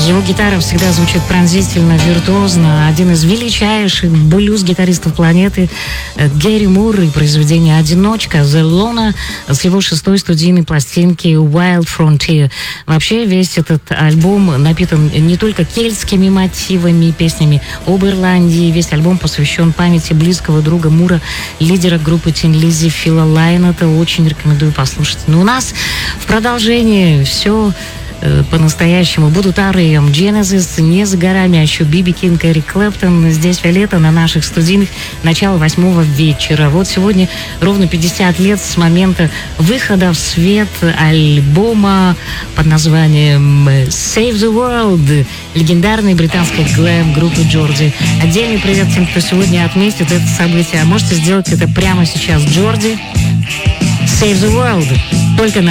Его гитара всегда звучит пронзительно, виртуозно. Один из величайших блюз-гитаристов планеты Гэри Мур и произведение «Одиночка» The Loner с его 6-й студийной пластинки Wild Frontier. Вообще весь этот альбом напитан не только кельтскими мотивами, песнями об Ирландии. Весь альбом посвящен памяти близкого друга Мура, лидера группы Tin Lizzy Фила Лайнета. Очень рекомендую послушать. Но у нас в продолжении все по-настоящему. Будут R.E.M., Genesis, не за горами, а еще Биби Кинг, Эрик Клэптон. Здесь Виолетта на наших студийных. Начало 8 вечера. Вот сегодня ровно 50 лет с момента выхода в свет альбома под названием Save the World легендарной британской глэм-группы Джорди. Отдельный привет тем, кто сегодня отметит это событие. А можете сделать это прямо сейчас, Джорди. Save the World. Только на